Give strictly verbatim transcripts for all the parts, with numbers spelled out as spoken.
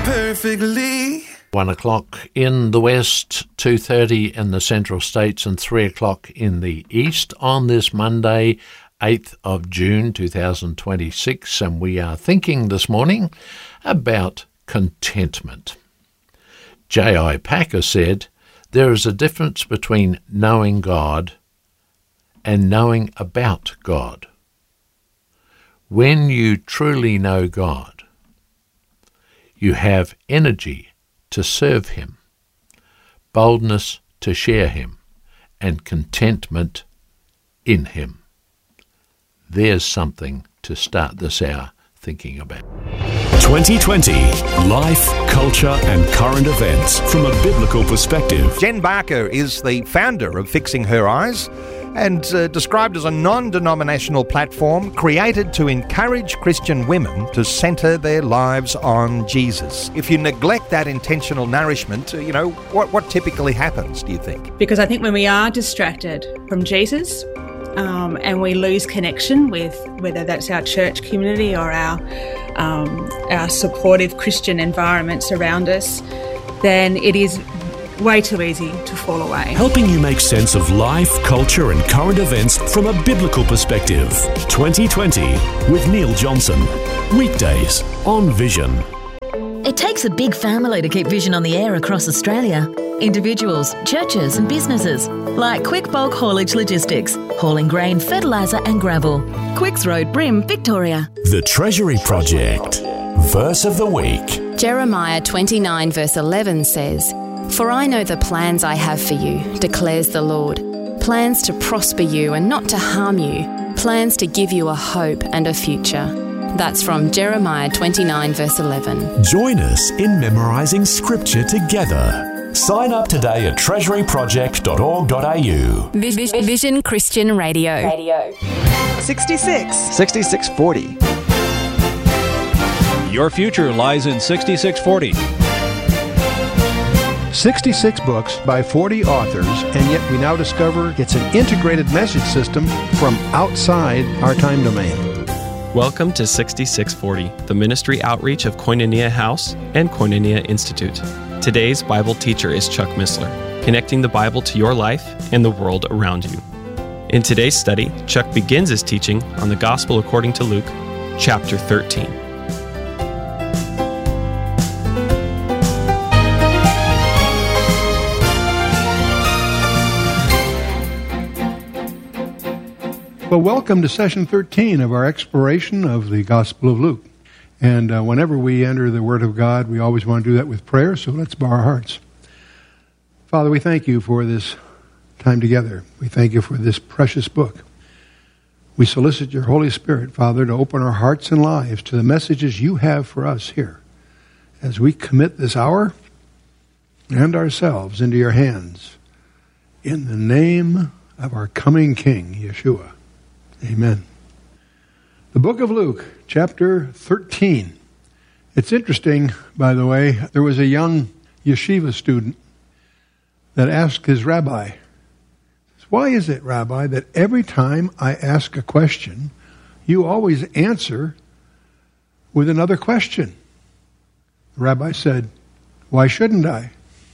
perfectly. One o'clock in the west, two thirty in the central states, and three o'clock in the east on this Monday, eighth of June two thousand twenty-six, and we are thinking this morning about contentment. J I Packer said, "There is a difference between knowing God and knowing about God. When you truly know God, you have energy to serve Him, boldness to share Him, and contentment in Him." There's something to start this hour thinking about. twenty twenty, life, culture and current events from a biblical perspective. Jen Barker is the founder of Fixing Her Eyes, and uh, described as a non-denominational platform created to encourage Christian women to centre their lives on Jesus. If you neglect that intentional nourishment, you know, what, what typically happens, do you think? Because I think when we are distracted from Jesus, um, and we lose connection with whether that's our church community or our, um, our supportive Christian environments around us, then it is way too easy to fall away. Helping you make sense of life, culture and current events from a biblical perspective. twenty twenty with Neil Johnson. Weekdays on Vision. It takes a big family to keep Vision on the air across Australia. Individuals, churches and businesses like Quick Bulk Haulage Logistics, hauling grain, fertiliser and gravel. Quicks Road, Brim, Victoria. The Treasury Project. Verse of the week. Jeremiah twenty-nine verse eleven says, "For I know the plans I have for you, declares the Lord, plans to prosper you and not to harm you, plans to give you a hope and a future." That's from Jeremiah twenty-nine verse eleven. Join us in memorising scripture together. Sign up today at treasury project dot org dot a u. Vision Christian Radio. Radio. sixty-six. sixty-six forty. Your future lies in sixty-six forty. sixty-six books by forty authors, and yet we now discover it's an integrated message system from outside our time domain. Welcome to sixty-six forty, the ministry outreach of Koinonia House and Koinonia Institute. Today's Bible teacher is Chuck Missler, connecting the Bible to your life and the world around you. In today's study, Chuck begins his teaching on the Gospel according to Luke, chapter thirteen. Well, welcome to session thirteen of our exploration of the Gospel of Luke. And uh, whenever we enter the Word of God, we always want to do that with prayer, so let's bow our hearts. Father, we thank you for this time together. We thank you for this precious book. We solicit your Holy Spirit, Father, to open our hearts and lives to the messages you have for us here as we commit this hour and ourselves into your hands. In the name of our coming King, Yeshua. Amen. The book of Luke, chapter thirteen. It's interesting, by the way, there was a young yeshiva student that asked his rabbi, "Why is it, Rabbi, that every time I ask a question, you always answer with another question?" The rabbi said, "Why shouldn't I?"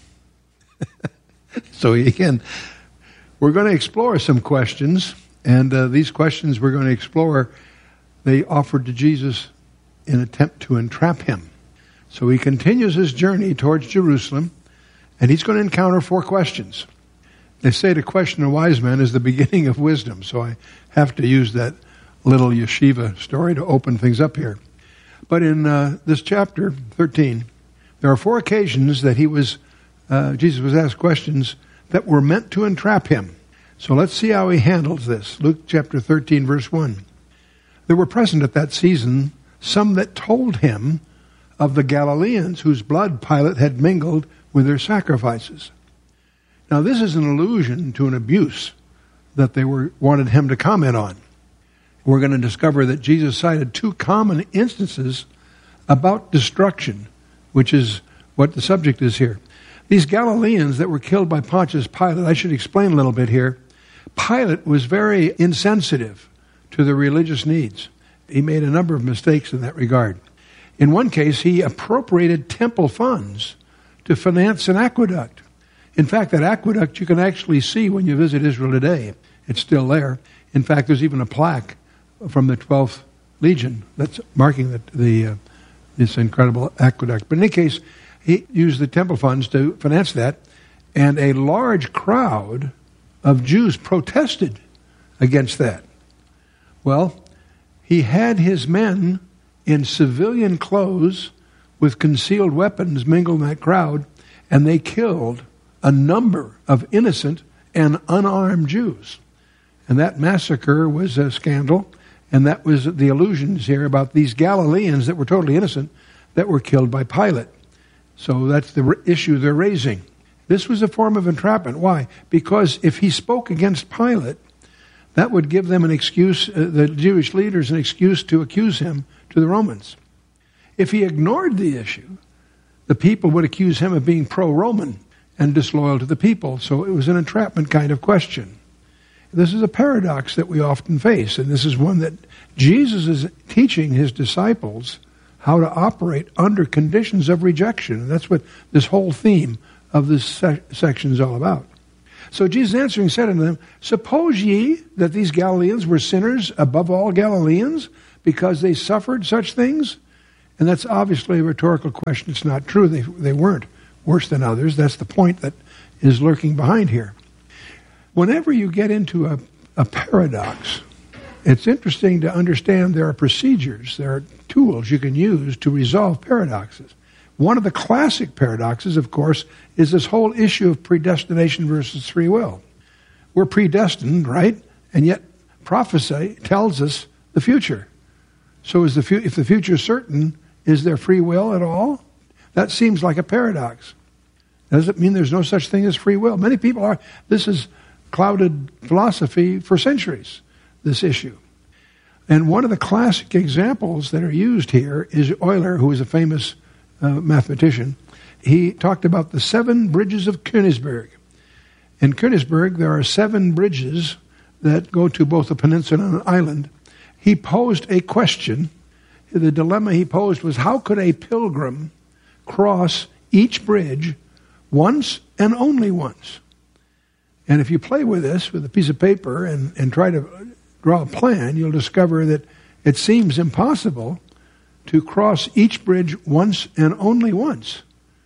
So again, we're going to explore some questions, and uh, these questions we're going to explore, they offered to Jesus in an attempt to entrap him. So he continues his journey towards Jerusalem, and he's going to encounter four questions. They say to question a wise man is the beginning of wisdom, so I have to use that little yeshiva story to open things up here. But in uh, this chapter thirteen, there are four occasions that he was, uh, Jesus was asked questions that were meant to entrap him. So let's see how he handles this. Luke chapter thirteen, verse one. "There were present at that season some that told him of the Galileans whose blood Pilate had mingled with their sacrifices." Now this is an allusion to an abuse that they were wanted him to comment on. We're going to discover that Jesus cited two common instances about destruction, which is what the subject is here. These Galileans that were killed by Pontius Pilate, I should explain a little bit here. Pilate was very insensitive to the religious needs. He made a number of mistakes in that regard. In one case, he appropriated temple funds to finance an aqueduct. In fact, that aqueduct you can actually see when you visit Israel today. It's still there. In fact, there's even a plaque from the twelfth Legion that's marking the, the uh, this incredible aqueduct. But in any case, he used the temple funds to finance that, and a large crowd of Jews protested against that. Well, he had his men in civilian clothes with concealed weapons mingle in that crowd, and they killed a number of innocent and unarmed Jews. And that massacre was a scandal, and that was the allusions here about these Galileans that were totally innocent that were killed by Pilate. So that's the issue they're raising. This was a form of entrapment. Why? Because if he spoke against Pilate, that would give them an excuse, uh, the Jewish leaders, an excuse to accuse him to the Romans. If he ignored the issue, the people would accuse him of being pro-Roman and disloyal to the people. So it was an entrapment kind of question. This is a paradox that we often face, and this is one that Jesus is teaching his disciples how to operate under conditions of rejection. And that's what this whole theme of this se- section is all about. So Jesus answering said unto them, suppose ye that these Galileans were sinners above all Galileans because they suffered such things? And that's obviously a rhetorical question. It's not true. They, they weren't worse than others. That's the point that is lurking behind here. Whenever you get into a, a paradox, it's interesting to understand there are procedures, there are tools you can use to resolve paradoxes. One of the classic paradoxes, of course, is this whole issue of predestination versus free will. We're predestined, right? And yet prophecy tells us the future. So is the fu- if the future is certain, is there free will at all? That seems like a paradox. Does it mean there's no such thing as free will? Many people are. This is clouded philosophy for centuries, this issue. And one of the classic examples that are used here is Euler, who is a famous uh, mathematician. He talked about the seven bridges of Königsberg. In Königsberg, there are seven bridges that go to both a peninsula and an island. He posed a question. The dilemma he posed was, how could a pilgrim cross each bridge once and only once? And if you play with this with a piece of paper and, and try to draw a plan, you'll discover that it seems impossible to cross each bridge once and only once.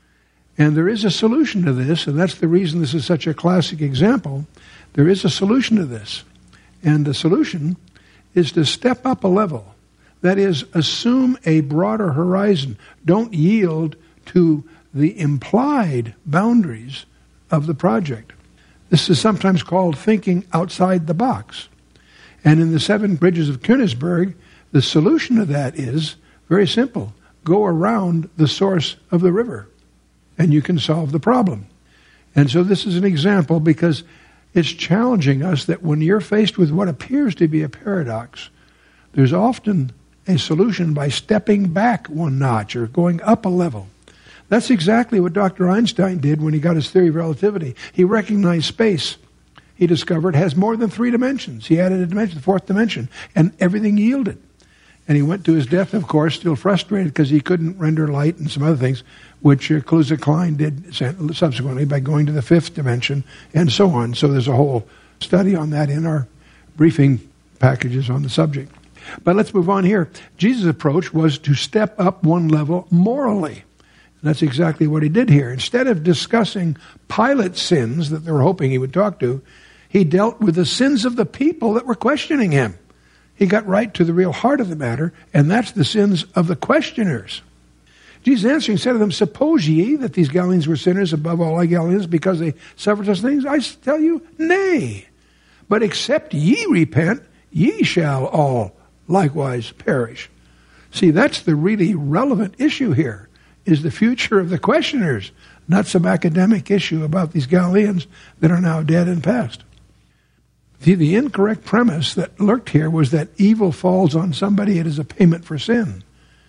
And there is a solution to this, and that's the reason this is such a classic example. There is a solution to this. And the solution is to step up a level. That is, assume a broader horizon. Don't yield to the implied boundaries of the project. This is sometimes called thinking outside the box. And in the seven bridges of Königsberg, the solution to that is very simple. Go around the source of the river, and you can solve the problem. And so this is an example because it's challenging us that when you're faced with what appears to be a paradox, there's often a solution by stepping back one notch or going up a level. That's exactly what Doctor Einstein did when he got his theory of relativity. He recognized space, he discovered, has more than three dimensions. He added a dimension, the fourth dimension, and everything yielded. And he went to his death, of course, still frustrated because he couldn't render light and some other things, which uh, Kaluza Klein did subsequently by going to the fifth dimension and so on. So there's a whole study on that in our briefing packages on the subject. But let's move on here. Jesus' approach was to step up one level morally. And that's exactly what he did here. Instead of discussing Pilate's sins that they were hoping he would talk to, he dealt with the sins of the people that were questioning him. He got right to the real heart of the matter, and that's the sins of the questioners. Jesus answering said to them, suppose ye that these Galileans were sinners above all Galileans because they suffered such things? I tell you, nay. But except ye repent, ye shall all likewise perish. See, that's the really relevant issue here, is the future of the questioners, not some academic issue about these Galileans that are now dead and past. See, the incorrect premise that lurked here was that evil falls on somebody as a payment for sin.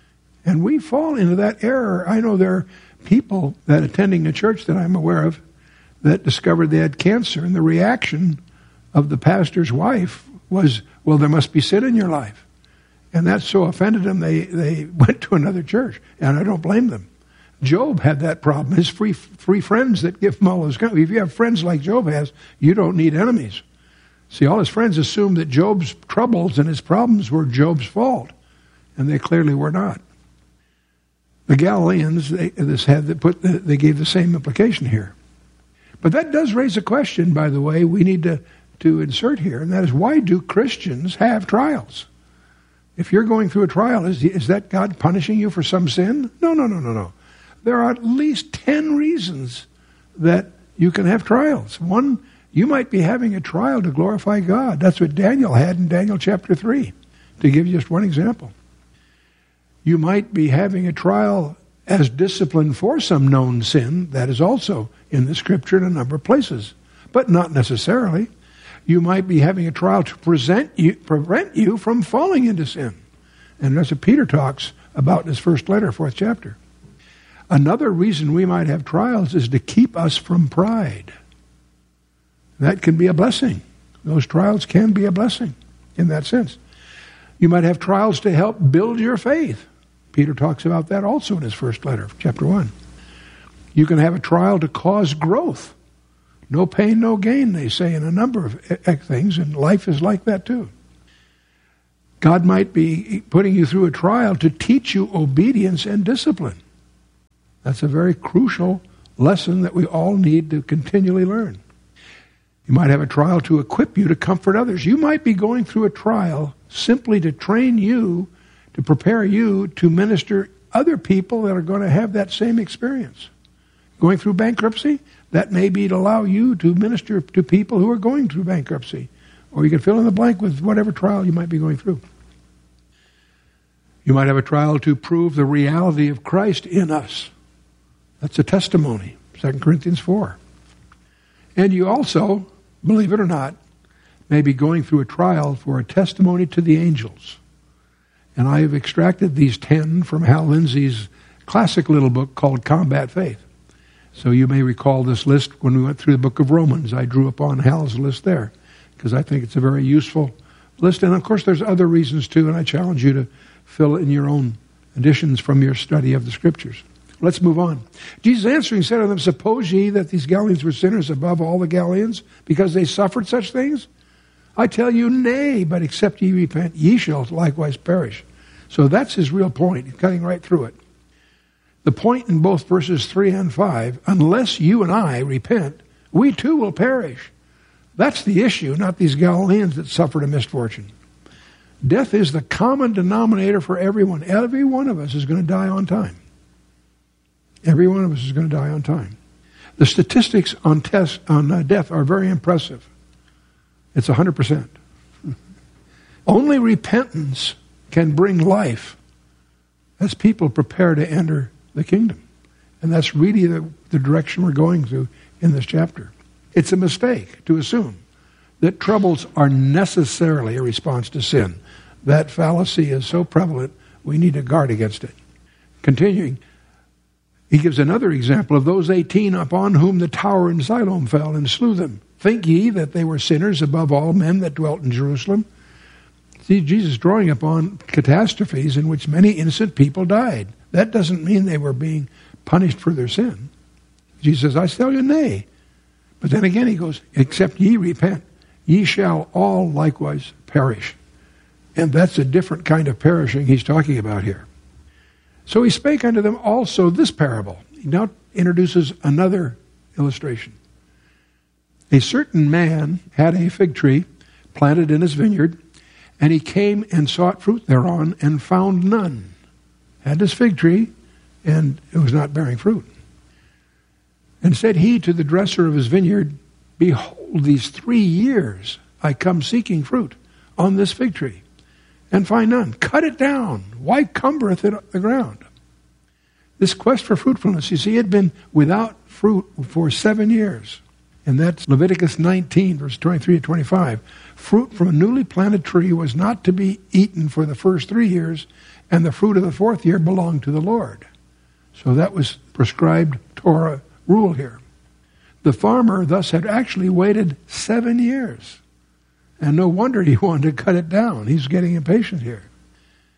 And we fall into that error. I know there are people that attending a church that I'm aware of that discovered they had cancer, and the reaction of the pastor's wife was, well, there must be sin in your life. And that so offended them, they, they went to another church. And I don't blame them. Job had that problem. His free free friends that give him all his company. If you have friends like Job has, you don't need enemies. See, all his friends assumed that Job's troubles and his problems were Job's fault. And they clearly were not. The Galileans, they, this had they put they gave the same implication here. But that does raise a question, by the way, we need to, to insert here, and that is, why do Christians have trials? If you're going through a trial, is, is that God punishing you for some sin? No, no, no, no, no. There are at least ten reasons that you can have trials. One, you might be having a trial to glorify God. That's what Daniel had in Daniel chapter three, to give you just one example. You might be having a trial as discipline for some known sin. That is also in the Scripture in a number of places, but not necessarily. You might be having a trial to present you, prevent you from falling into sin. And that's what Peter talks about in his first letter, fourth chapter. Another reason we might have trials is to keep us from pride. That can be a blessing. Those trials can be a blessing in that sense. You might have trials to help build your faith. Peter talks about that also in his first letter, chapter one. You can have a trial to cause growth. No pain, no gain, they say in a number of things, and life is like that too. God might be putting you through a trial to teach you obedience and discipline. That's a very crucial lesson that we all need to continually learn. You might have a trial to equip you to comfort others. You might be going through a trial simply to train you, to prepare you to minister other people that are going to have that same experience. Going through bankruptcy, that may be to allow you to minister to people who are going through bankruptcy. Or you can fill in the blank with whatever trial you might be going through. You might have a trial to prove the reality of Christ in us. That's a testimony, Second Corinthians four. And you also, believe it or not, may be going through a trial for a testimony to the angels. And I have extracted these ten from Hal Lindsey's classic little book called Combat Faith. So you may recall this list when we went through the book of Romans. I drew upon Hal's list there because I think it's a very useful list. And of course there's other reasons too, and I challenge you to fill in your own additions from your study of the Scriptures. Let's move on. Jesus answering said to them, suppose ye that these Galileans were sinners above all the Galileans because they suffered such things? I tell you, nay, but except ye repent, ye shall likewise perish. So that's his real point, cutting right through it. The point in both verses three and five, unless you and I repent, we too will perish. That's the issue, not these Galileans that suffered a misfortune. Death is the common denominator for everyone. Every one of us is going to die on time. Every one of us is going to die on time. The statistics on test, on uh, death are very impressive. It's one hundred percent. Only repentance can bring life as people prepare to enter the kingdom. And that's really the, the direction we're going to in this chapter. It's a mistake to assume that troubles are necessarily a response to sin. That fallacy is so prevalent, we need to guard against it. Continuing, he gives another example of those eighteen upon whom the tower in Siloam fell and slew them. Think ye that they were sinners above all men that dwelt in Jerusalem? See, Jesus drawing upon catastrophes in which many innocent people died. That doesn't mean they were being punished for their sin. Jesus says, I tell you, nay. But then again he goes, except ye repent, ye shall all likewise perish. And that's a different kind of perishing he's talking about here. So he spake unto them also this parable. He now introduces another illustration. A certain man had a fig tree planted in his vineyard, and he came and sought fruit thereon, and found none. Had this fig tree, and it was not bearing fruit. And said he to the dresser of his vineyard, behold, these three years I come seeking fruit on this fig tree, and find none. Cut it down. Why cumbereth it the ground? This quest for fruitfulness, you see, it had been without fruit for seven years. And that's Leviticus nineteen, verse twenty-three to twenty-five. Fruit from a newly planted tree was not to be eaten for the first three years, and the fruit of the fourth year belonged to the Lord. So that was prescribed Torah rule here. The farmer thus had actually waited seven years. And no wonder he wanted to cut it down. He's getting impatient here.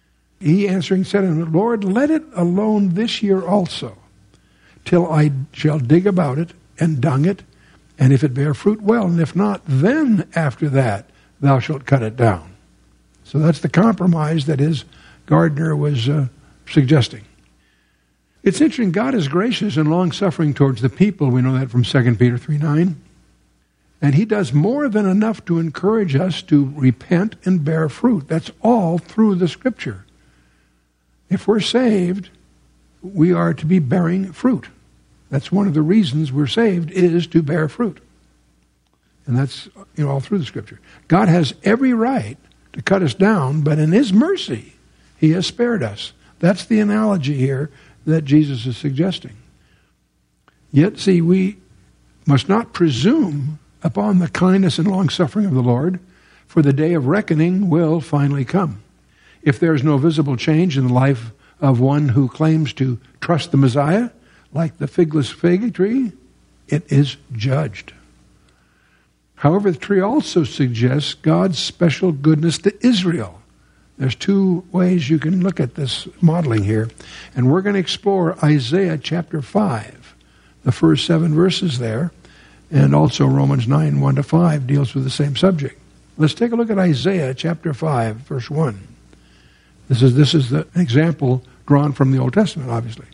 He answering said unto him, Lord, let it alone this year also, till I shall dig about it and dung it, and if it bear fruit, well, and if not, then after that thou shalt cut it down. So that's the compromise that his gardener was uh, suggesting. It's interesting, God is gracious and long-suffering towards the people. We know that from Second Peter three nine. And he does more than enough to encourage us to repent and bear fruit. That's all through the Scripture. If we're saved, we are to be bearing fruit. That's one of the reasons we're saved, is to bear fruit. And that's, you know, all through the Scripture. God has every right to cut us down, but in his mercy, he has spared us. That's the analogy here that Jesus is suggesting. Yet, see, we must not presume upon the kindness and long-suffering of the Lord, for the day of reckoning will finally come. If there is no visible change in the life of one who claims to trust the Messiah, like the figless fig tree, it is judged. However, the tree also suggests God's special goodness to Israel. There's two ways you can look at this modeling here. And we're going to explore Isaiah chapter five, the first seven verses there, and also Romans nine, one to five deals with the same subject. Let's take a look at Isaiah chapter five, verse one. This is, this is the example drawn from the Old Testament, obviously.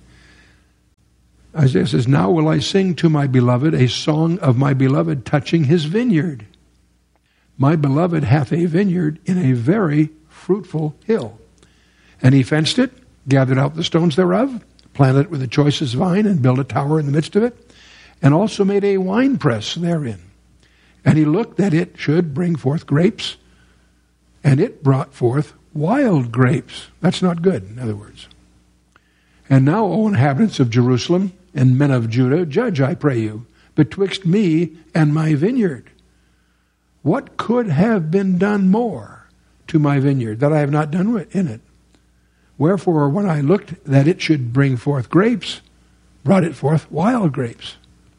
Isaiah says, Now will I sing to my beloved a song of my beloved touching his vineyard. My beloved hath a vineyard in a very fruitful hill. And he fenced it, gathered out the stones thereof, planted it with the choicest vine, and built a tower in the midst of it, and also made a winepress therein. And he looked that it should bring forth grapes, and it brought forth wild grapes. That's not good, in other words. And now, O inhabitants of Jerusalem and men of Judah, judge, I pray you, betwixt me and my vineyard. What could have been done more to my vineyard that I have not done in it? Wherefore, when I looked that it should bring forth grapes, brought it forth wild grapes.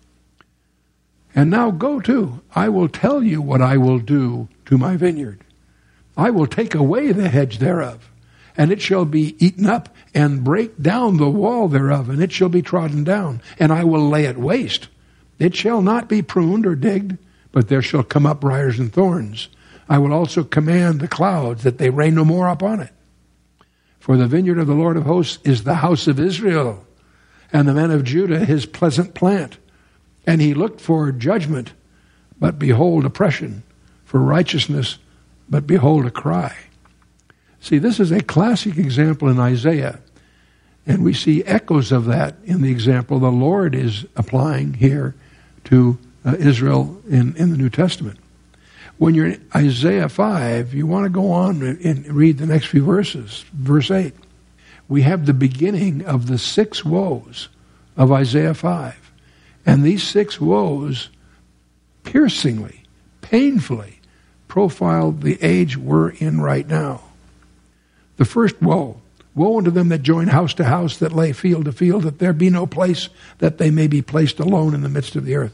And now go to, I will tell you what I will do to my vineyard. I will take away the hedge thereof, and it shall be eaten up, and break down the wall thereof, and it shall be trodden down, and I will lay it waste. It shall not be pruned or digged, but there shall come up briars and thorns. I will also command the clouds that they rain no more upon it. For the vineyard of the Lord of hosts is the house of Israel, and the men of Judah his pleasant plant. And he looked for judgment, but behold oppression, for righteousness, but behold a cry. See, this is a classic example in Isaiah, and we see echoes of that in the example the Lord is applying here to uh, Israel in, in the New Testament. When you're in Isaiah five, you want to go on and read the next few verses. Verse eight. We have the beginning of the six woes of Isaiah five. And these six woes piercingly, painfully profile the age we're in right now. The first woe, woe unto them that join house to house, that lay field to field, that there be no place, that they may be placed alone in the midst of the earth.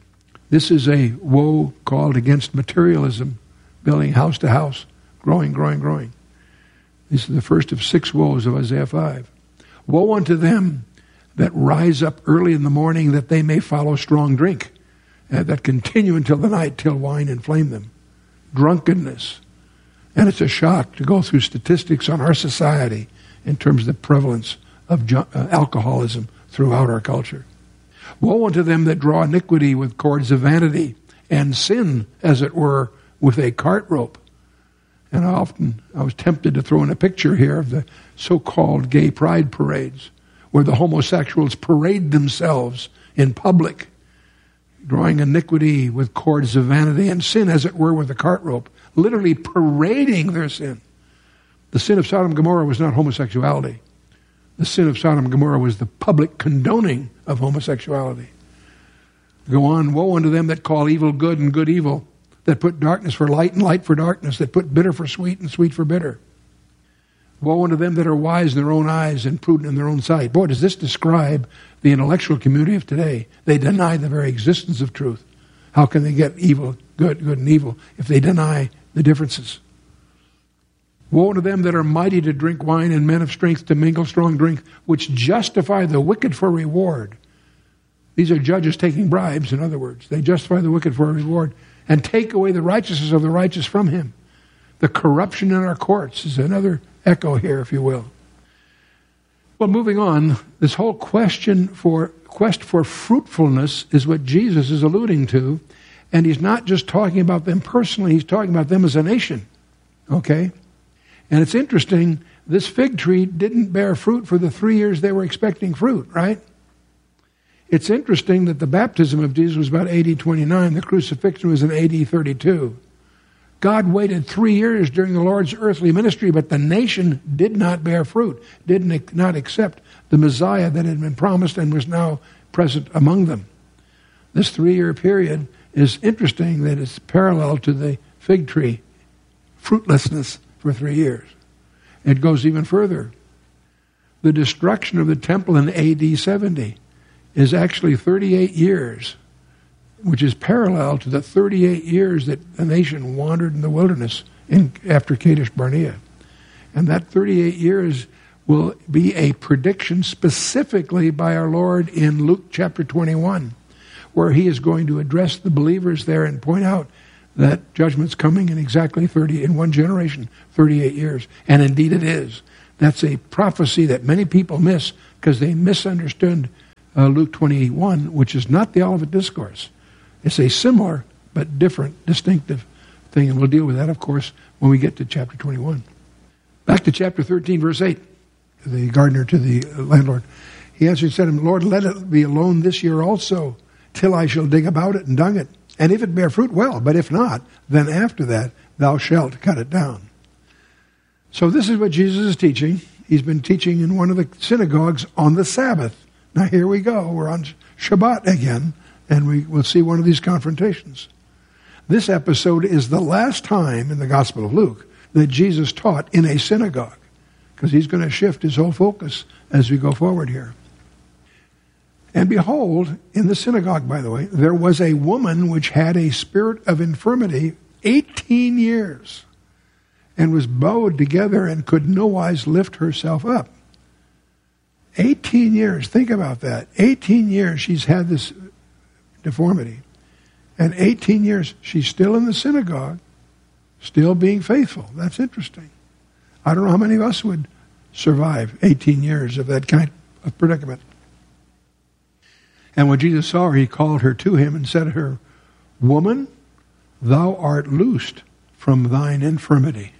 This is a woe called against materialism, building house to house, growing, growing, growing. This is the first of six woes of Isaiah five. Woe unto them that rise up early in the morning, that they may follow strong drink, uh, that continue until the night, till wine inflame them. Drunkenness. And it's a shock to go through statistics on our society in terms of the prevalence of ju- uh, alcoholism throughout our culture. Woe unto them that draw iniquity with cords of vanity, and sin, as it were, with a cart rope. And I often, I was tempted to throw in a picture here of the so-called gay pride parades, where the homosexuals parade themselves in public, drawing iniquity with cords of vanity, and sin, as it were, with a cart rope, literally parading their sin. The sin of Sodom and Gomorrah was not homosexuality. The sin of Sodom and Gomorrah was the public condoning of homosexuality. Go on, woe unto them that call evil good and good evil, that put darkness for light and light for darkness, that put bitter for sweet and sweet for bitter. Woe unto them that are wise in their own eyes and prudent in their own sight. Boy, does this describe the intellectual community of today. They deny the very existence of truth. How can they get evil, good, good and evil, if they deny the differences? Woe to them that are mighty to drink wine and men of strength to mingle strong drink, which justify the wicked for reward. These are judges taking bribes, in other words. They justify the wicked for a reward and take away the righteousness of the righteous from him. The corruption in our courts is another echo here, if you will. Well, moving on, this whole question for quest for fruitfulness is what Jesus is alluding to, and he's not just talking about them personally, he's talking about them as a nation. Okay? And it's interesting, this fig tree didn't bear fruit for the three years they were expecting fruit, right? It's interesting that the baptism of Jesus was about A D twenty-nine, the crucifixion was in A D thirty-two. God waited three years during the Lord's earthly ministry, but the nation did not bear fruit, did not accept the Messiah that had been promised and was now present among them. This three-year period is interesting that it's parallel to the fig tree, fruitlessness for three years. It goes even further. The destruction of the temple in A D seventy is actually thirty-eight years, which is parallel to the thirty-eight years that the nation wandered in the wilderness in, after Kadesh Barnea. And that thirty-eight years will be a prediction specifically by our Lord in Luke chapter twenty-one, where he is going to address the believers there and point out that judgment's coming in exactly thirty, in one generation, thirty-eight years. And indeed it is. That's a prophecy that many people miss because they misunderstood uh, Luke twenty-one, which is not the Olivet Discourse. It's a similar but different, distinctive thing, and we'll deal with that, of course, when we get to chapter twenty-one. Back to chapter thirteen, verse eight, the gardener to the landlord. He answered and said to him, Lord, let it be alone this year also, till I shall dig about it and dung it. And if it bear fruit, well, but if not, then after that thou shalt cut it down. So this is what Jesus is teaching. He's been teaching in one of the synagogues on the Sabbath. Now here we go. We're on Shabbat again, and we will see one of these confrontations. This episode is the last time in the Gospel of Luke that Jesus taught in a synagogue, because he's going to shift his whole focus as we go forward here. And behold, in the synagogue, by the way, there was a woman which had a spirit of infirmity eighteen years, and was bowed together and could nowise lift herself up. eighteen years, think about that. eighteen years she's had this deformity. And eighteen years she's still in the synagogue, still being faithful. That's interesting. I don't know how many of us would survive eighteen years of that kind of predicament. And when Jesus saw her, he called her to him and said to her, Woman, thou art loosed from thine infirmity.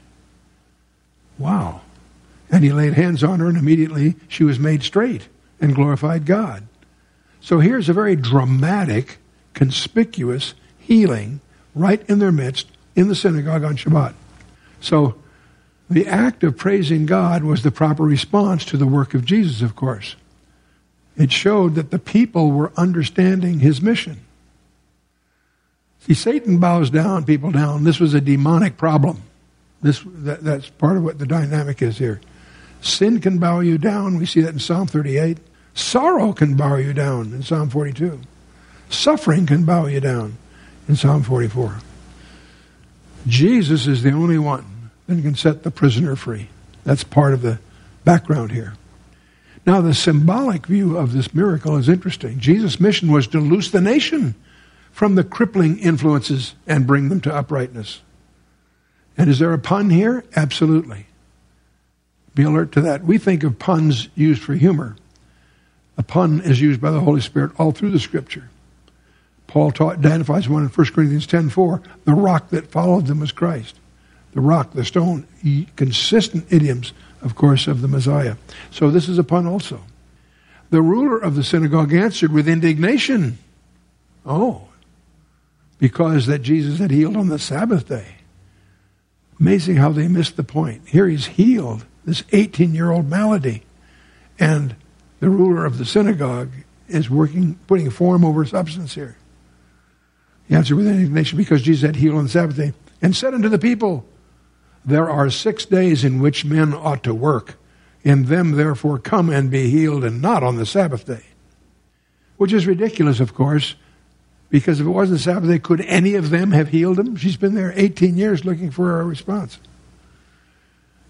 Wow. And he laid hands on her, and immediately she was made straight and glorified God. So here's a very dramatic, conspicuous healing right in their midst in the synagogue on Shabbat. So the act of praising God was the proper response to the work of Jesus, of course. It showed that the people were understanding his mission. See, Satan bows down people down. This was a demonic problem. This that, That's part of what the dynamic is here. Sin can bow you down. We see that in Psalm thirty-eight. Sorrow can bow you down in Psalm forty-two. Suffering can bow you down in Psalm forty-four. Jesus is the only one that can set the prisoner free. That's part of the background here. Now, the symbolic view of this miracle is interesting. Jesus' mission was to loose the nation from the crippling influences and bring them to uprightness. And is there a pun here? Absolutely. Be alert to that. We think of puns used for humor. A pun is used by the Holy Spirit all through the Scripture. Paul taught, identifies one in First Corinthians ten four. The rock that followed them was Christ. The rock, the stone, consistent idioms, of course, of the Messiah. So this is a pun also. The ruler of the synagogue answered with indignation. Oh, because that Jesus had healed on the Sabbath day. Amazing how they missed the point. Here he's healed this eighteen-year-old malady, and the ruler of the synagogue is working, putting form over substance here. He answered with indignation because Jesus had healed on the Sabbath day, and said unto the people, There are six days in which men ought to work. In them, therefore, come and be healed, and not on the Sabbath day. Which is ridiculous, of course, because if it wasn't the Sabbath day, could any of them have healed him? She's been there eighteen years looking for a response.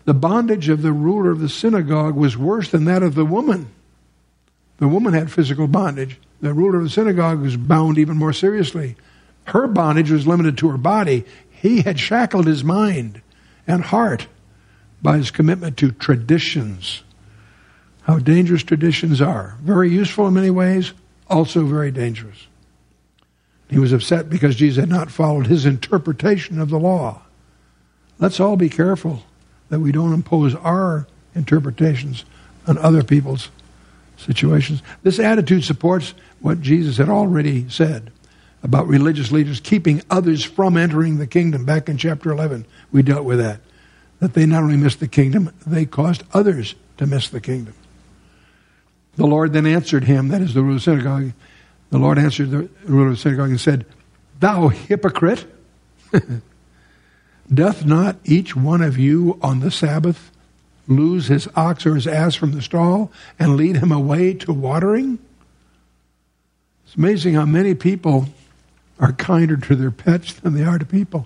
The bondage of the ruler of the synagogue was worse than that of the woman. The woman had physical bondage. The ruler of the synagogue was bound even more seriously. Her bondage was limited to her body. He had shackled his mind and heart by his commitment to traditions. How dangerous traditions are. Very useful in many ways, also very dangerous. He was upset because Jesus had not followed his interpretation of the law. Let's all be careful that we don't impose our interpretations on other people's situations. This attitude supports what Jesus had already said about religious leaders keeping others from entering the kingdom. Back in chapter eleven, we dealt with that. That they not only missed the kingdom, they caused others to miss the kingdom. The Lord then answered him, that is the ruler of the synagogue. The Lord answered the ruler of the synagogue and said, "Thou hypocrite, doth not each one of you on the Sabbath lose his ox or his ass from the stall and lead him away to watering?" It's amazing how many people are kinder to their pets than they are to people.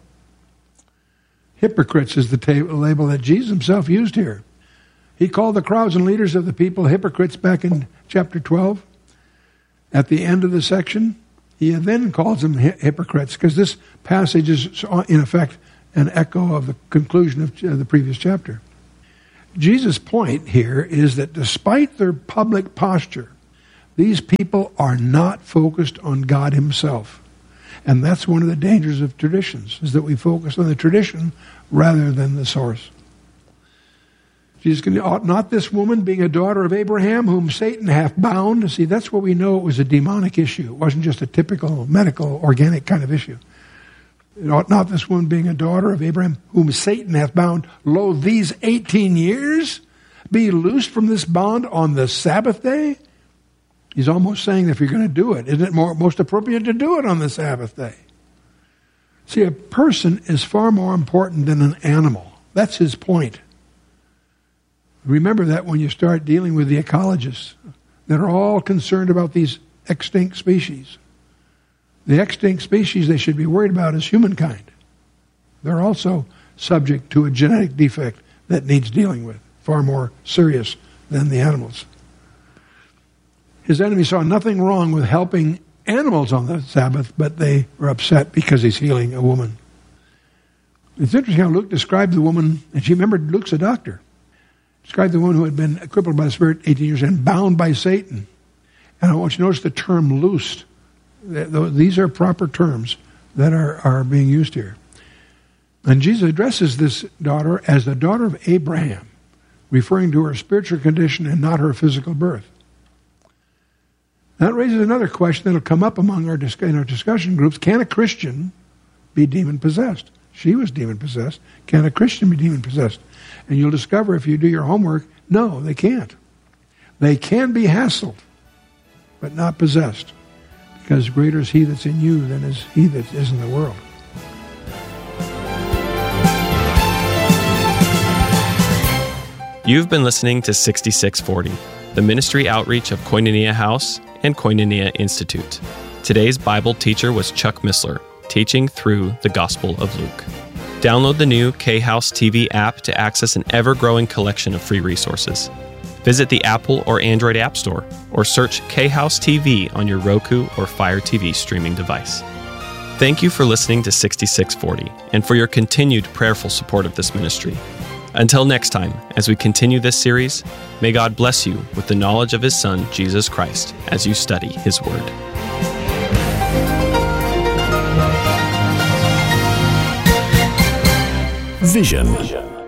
Hypocrites is the ta- label that Jesus himself used here. He called the crowds and leaders of the people hypocrites back in chapter twelve. At the end of the section, he then calls them hi- hypocrites because this passage is, in effect, an echo of the conclusion of the previous chapter. Jesus' point here is that despite their public posture, these people are not focused on God himself. And that's one of the dangers of traditions, is that we focus on the tradition rather than the source. Jesus can, ought not this woman, being a daughter of Abraham, whom Satan hath bound? See, that's where we know it was a demonic issue. It wasn't just a typical medical, organic kind of issue. It ought not this woman, being a daughter of Abraham, whom Satan hath bound, lo, these eighteen years, be loosed from this bond on the Sabbath day? He's almost saying that if you're going to do it, isn't it more, most appropriate to do it on the Sabbath day? See, a person is far more important than an animal. That's his point. Remember that when you start dealing with the ecologists that are all concerned about these extinct species. The extinct species they should be worried about is humankind. They're also subject to a genetic defect that needs dealing with, far more serious than the animals. His enemies saw nothing wrong with helping animals on the Sabbath, but they were upset because he's healing a woman. It's interesting how Luke described the woman, and she remembered Luke's a doctor, described the woman who had been crippled by the Spirit eighteen years and bound by Satan. And I want you to notice the term loosed. These are proper terms that are, are being used here. And Jesus addresses this daughter as the daughter of Abraham, referring to her spiritual condition and not her physical birth. That raises another question that will come up among our in our discussion groups. Can a Christian be demon-possessed? She was demon-possessed. Can a Christian be demon-possessed? And you'll discover if you do your homework, no, they can't. They can be hassled, but not possessed. Because greater is he that's in you than is he that is in the world. You've been listening to sixty-six forty, the ministry outreach of Koinonia House and Koinonia Institute. Today's Bible teacher was Chuck Missler, teaching through the Gospel of Luke. Download the new K-House T V app to access an ever-growing collection of free resources. Visit the Apple or Android App Store, or search K-House T V on your Roku or Fire T V streaming device. Thank you for listening to sixty-six forty, and for your continued prayerful support of this ministry. Until next time, as we continue this series, may God bless you with the knowledge of His Son, Jesus Christ, as you study His Word. Vision.